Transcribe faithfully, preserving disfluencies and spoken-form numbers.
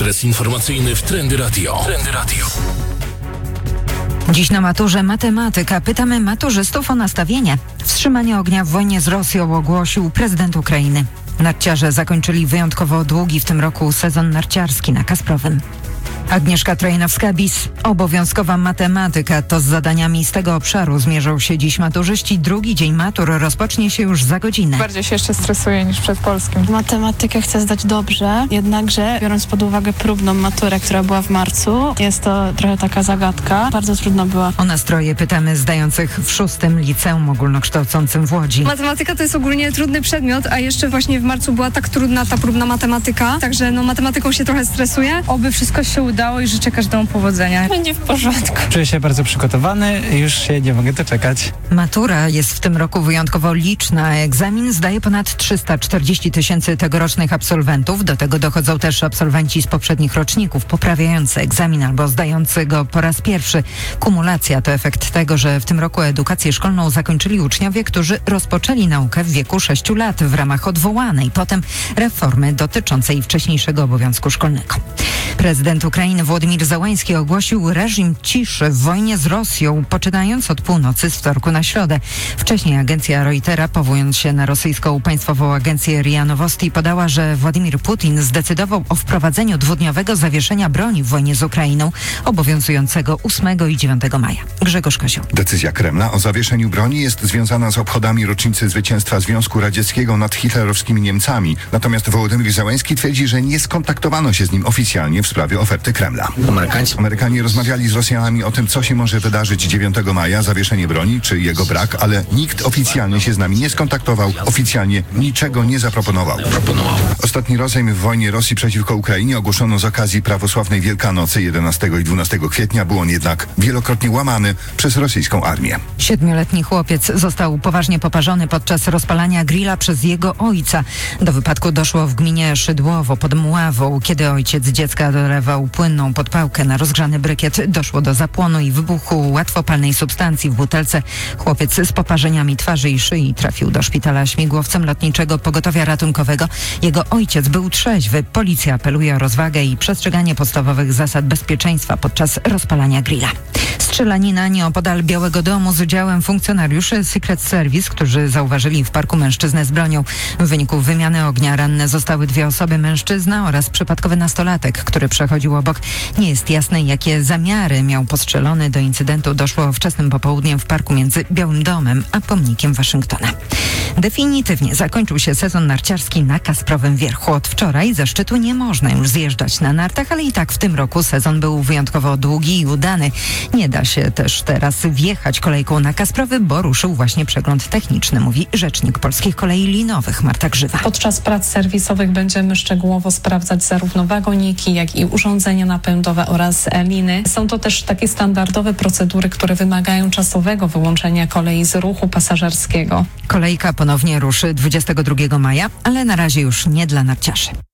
Ekspres informacyjny w Trendy Radio. Trendy Radio. Dziś na maturze matematyka pytamy maturzystów o nastawienie. Wstrzymanie ognia w wojnie z Rosją ogłosił prezydent Ukrainy. Narciarze zakończyli wyjątkowo długi w tym roku sezon narciarski na Kasprowym. Agnieszka Trojanowska-Bis. Obowiązkowa matematyka to z zadaniami z tego obszaru zmierzą się dziś maturzyści. Drugi dzień matur rozpocznie się już za godzinę. Bardziej się jeszcze stresuję niż przed polskim. Matematykę chcę zdać dobrze, jednakże biorąc pod uwagę próbną maturę, która była w marcu, jest to trochę taka zagadka. Bardzo trudno była. O nastroje pytamy zdających w szóstym liceum ogólnokształcącym w Łodzi. Matematyka to jest ogólnie trudny przedmiot, a jeszcze właśnie w marcu była tak trudna ta próbna matematyka, także no matematyką się trochę stresuję. Oby wszystko się udało i życzę każdemu powodzenia. Będzie w porządku. Czuję się bardzo przygotowany i już się nie mogę doczekać. Matura jest w tym roku wyjątkowo liczna. Egzamin zdaje ponad trzysta czterdzieści tysięcy tegorocznych absolwentów. Do tego dochodzą też absolwenci z poprzednich roczników poprawiający egzamin albo zdający go po raz pierwszy. Kumulacja to efekt tego, że w tym roku edukację szkolną zakończyli uczniowie, którzy rozpoczęli naukę w wieku sześciu lat w ramach odwołanej potem reformy dotyczącej wcześniejszego obowiązku szkolnego. Prezydent Ukrainy Wołodymyr Zełański ogłosił reżim ciszy w wojnie z Rosją, poczynając od północy z wtorku na środę. Wcześniej agencja Reutera, powołując się na rosyjską państwową agencję R I A Nowosti, podała, że Władimir Putin zdecydował o wprowadzeniu dwudniowego zawieszenia broni w wojnie z Ukrainą, obowiązującego ósmego i dziewiątego maja. Grzegorz Kozioł. Decyzja Kremla o zawieszeniu broni jest związana z obchodami rocznicy zwycięstwa Związku Radzieckiego nad hitlerowskimi Niemcami. Natomiast Wołodymyr Zełański twierdzi, że nie skontaktowano się z nim oficjalnie w sprawie oferty Kremla. Amerykańcy. Amerykanie rozmawiali z Rosjanami o tym, co się może wydarzyć dziewiątego maja, zawieszenie broni czy jego brak, ale nikt oficjalnie się z nami nie skontaktował, oficjalnie niczego nie zaproponował. Proponował. Ostatni rozejm w wojnie Rosji przeciwko Ukrainie ogłoszono z okazji prawosławnej Wielkanocy jedenastego i dwunastego kwietnia. Był on jednak wielokrotnie łamany przez rosyjską armię. Siedmioletni chłopiec został poważnie poparzony podczas rozpalania grilla przez jego ojca. Do wypadku doszło w gminie Szydłowo pod Mławą. Kiedy ojciec dziecka dolewał płynną podpałkę na rozgrzany brykiet, doszło do zapłonu i wybuchu łatwopalnej substancji w butelce. Chłopiec z poparzeniami twarzy i szyi trafił do szpitala śmigłowcem lotniczego pogotowia ratunkowego. Jego ojciec był trzeźwy. Policja apeluje o rozwagę i przestrzeganie podstawowych zasad bezpieczeństwa podczas rozpalania grilla. Strzelanina nieopodal Białego Domu z udziałem funkcjonariuszy Secret Service, którzy zauważyli w parku mężczyznę z bronią. W wyniku wymiany ognia ranne zostały dwie osoby, mężczyzna oraz przypadkowy nastolatek, który przechodził obok. Nie jest jasne, jakie zamiary miał postrzelony. Do incydentu doszło wczesnym popołudniem w parku między Białym Domem a pomnikiem Waszyngtona. Definitywnie zakończył się sezon narciarski na Kasprowym Wierchu. Od wczoraj ze szczytu nie można już zjeżdżać na nartach, ale i tak w tym roku sezon był wyjątkowo długi i udany. Nie da się też teraz wjechać kolejką na Kasprowy, bo ruszył właśnie przegląd techniczny, mówi rzecznik Polskich Kolei Linowych Marta Grzywa. Podczas prac serwisowych będziemy szczegółowo sprawdzać zarówno wagoniki, jak i urządzenia napędowe oraz liny. Są to też takie standardowe procedury, które wymagają czasowego wyłączenia kolei z ruchu pasażerskiego. Kolejka ponownie ruszy dwudziestego drugiego maja, ale na razie już nie dla narciarzy.